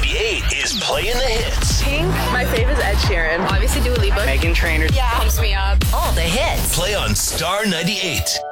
98 is playing the hits. Pink. My fave is Ed Sheeran. Obviously Dua Lipa. Meghan Trainor. Yeah. Pumps me up. All the hits. Play on Star 98.